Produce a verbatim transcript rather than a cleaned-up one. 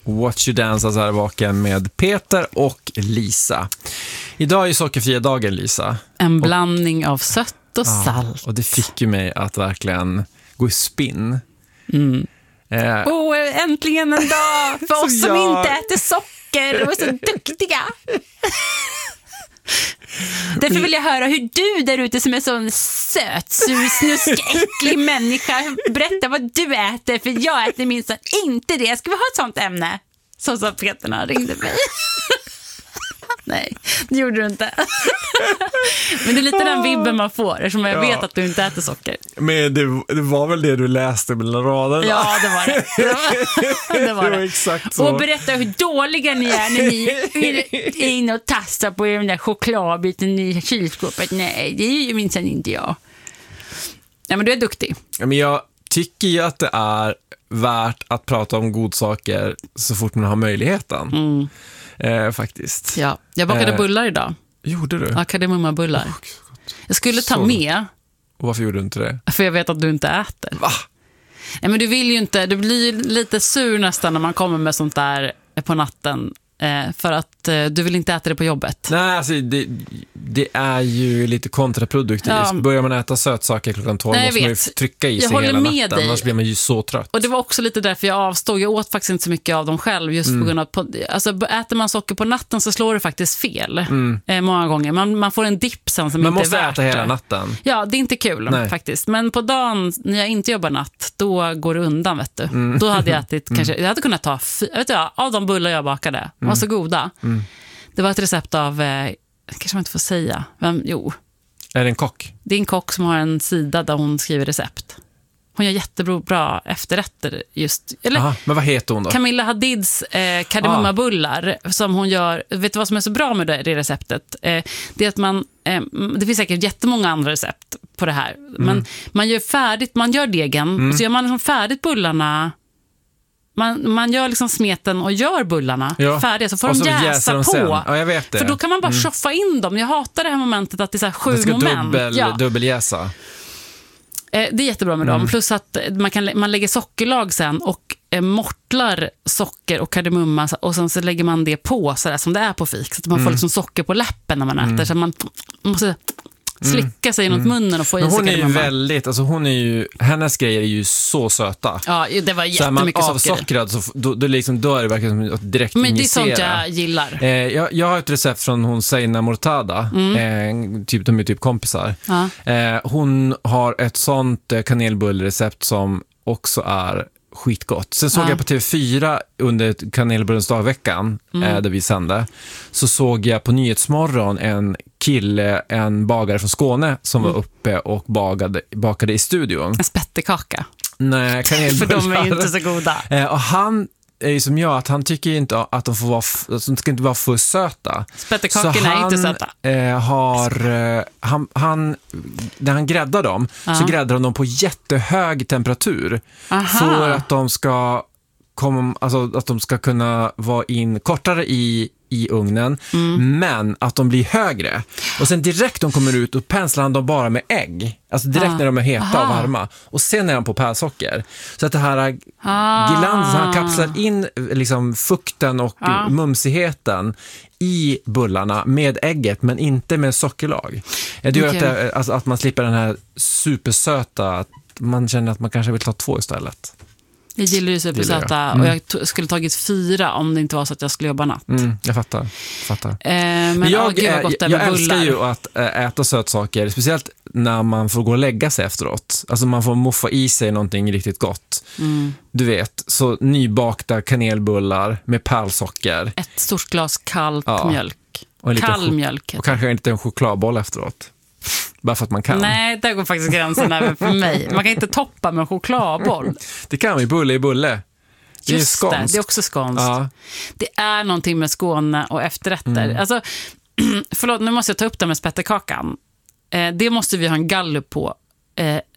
Watch You Dance, alltså här vaken med Peter och Lisa. Idag är ju sockerfria dagen, Lisa. En blandning och, av sött och ja, salt. Och det fick ju mig att verkligen gå i spinn. Mm. Eh. Oh, äntligen en dag för oss som jag... inte äter socker och är så duktiga. Därför vill jag höra hur du där ute som är sån söt, snusk, äcklig människa, berätta vad du äter, för jag äter minst inte det. Ska vi ha ett sånt ämne? Så sa Peter när han ringde mig. Nej, det gjorde du inte. Men det är lite den vibben man får, eftersom jag ja. vet att du inte äter socker. Men det, det var väl det du läste mellan raderna? Ja, det var det. Det var det. Var det. Det var exakt så. Och berätta hur dåliga ni är när ni är inne och tastar på den där chokladbiten i kylskåpet. Nej, det är ju minsann inte jag. Ja, men du är duktig. Ja, men jag tycker ju att det är värt att prata om godsaker så fort man har möjligheten. Mm. Eh, faktiskt. Ja, jag bakade eh, bullar idag. Gjorde du? Ja, kardemumma-bullar. Oh, jag skulle ta så. med. Och varför gjorde du inte det? För jag vet att du inte äter. Va? Nej, men du vill ju inte. Du blir lite sur nästan när man kommer med sånt där på natten. Eh, för att eh, du vill inte äta det på jobbet. Nej, alltså det, det är ju lite kontraproduktivt. Ja. Börjar man äta sötsaker klockan tolv Nej, måste man ju trycka i sig hela natten. Dig. Annars blir man ju så trött. Och det var också lite därför jag avstod. Jag åt faktiskt inte så mycket av dem själv. Just mm. på grund av, på, alltså äter man socker på natten så slår det faktiskt fel. Mm. Eh, många gånger. Man, man får en dipp sen som man inte är värt. Man måste äta hela natten. Ja, det är inte kul Nej. faktiskt. Men på dagen när jag inte jobbar natt, då går det undan, vet du. Mm. Då hade jag ätit, mm. kanske, jag hade kunnat ta fy, vet du, av de bullar jag bakade. De var så goda. Mm. Det var ett recept av, eh, kanske man inte får säga, men jo. Är det en kock? Det är en kock som har en sida där hon skriver recept. Hon gör jättebra efterrätter just. Eller, aha, men vad heter hon då? Camilla Hadids eh, kardemummabullar ah. som hon gör. Vet du vad som är så bra med det, det receptet? Eh, det är att man, eh, det finns säkert jättemånga andra recept på det här. Mm. Men man gör färdigt, man gör degen mm. och så gör man liksom färdigt bullarna. Man, man gör liksom smeten och gör bullarna ja. färdiga, så får och de så jäsa de på. Ja, jag vet det. För då kan man bara mm. tjoffa in dem. Jag hatar det här momentet att det är så här sju det ska moment. Dubbel, ja. Dubbeljäsa. Eh, det är jättebra med mm. dem. Plus att man, kan, man lägger sockerlag sen och eh, mortlar socker och kardemumma och sen så lägger man det på så där, som det är på fik. Så att man mm. får liksom socker på läppen när man äter. Mm. Så man måste slicka sig mm. mot munnen och få i sig. Hon är ju väldigt, alltså hon är ju, hennes grejer är ju så söta. Ja, det var jättemycket socker. Så är man avsockrad så då, då, liksom, då är det verkligen som att direkt Men injicera. det är sånt jag gillar. Eh, jag, jag har ett recept från hon Seina Mortada. Mm. Eh, typ, de är typ kompisar. Ja. Eh, hon har ett sånt eh, kanelbullrecept som också är skitgott. Sen såg ja. jag på T V fyra under kanelbullens dagveckan mm. eh, där vi sände. Så såg jag på Nyhetsmorgon en kille, en bagare från Skåne som mm. var uppe och bagade, bakade i studion. En spettekaka. Nej, kanelbullar. För de är ju inte så goda. Eh, och han är ju som jag, att han tycker inte att de får vara f- att de ska inte vara för söta. Spettekakorna är inte söta. Eh, har, eh, han, han, när han gräddar dem uh-huh. så gräddar han dem på jättehög temperatur. Uh-huh. För att de ska komma, alltså att de ska kunna vara in kortare i i ugnen, mm. men att de blir högre. Och sen direkt de kommer ut och penslar han dem bara med ägg. Alltså direkt ah. när de är heta Aha. och varma. Och sen är de på pärlsocker. Så att det här ah. glansen, han kapslar in liksom fukten och ah. mumsigheten i bullarna med ägget, men inte med sockerlag. Det gör okay. att, det, alltså, att man slipper den här supersöta, att man känner att man kanske vill ta två istället. Jag gillar ju supersöta mm. och jag t- skulle tagit fyra om det inte var så att jag skulle jobba natt. Mm, jag fattar. fattar. Eh, men jag, åh, gud, vad gott jag, jag älskar ju att äta sötsaker, speciellt när man får gå och lägga sig efteråt. Alltså man får muffa i sig någonting riktigt gott. Mm. Du vet, så nybakta kanelbullar med pärlsocker. Ett stort glas kallt ja. mjölk. Och Kall ch- mjölk. Och kanske inte en chokladboll efteråt. Bara för att man kan. Nej, där går faktiskt gränsen även för mig. Man kan inte toppa med en chokladboll. Det kan vi, bulle i bulle. Det Just är det, det är också skånskt. Ja. Det är någonting med Skåne och efterrätter. Mm. Alltså, förlåt, nu måste jag ta upp det med spettekakan. Eh, det måste vi ha en gallup på. Eh,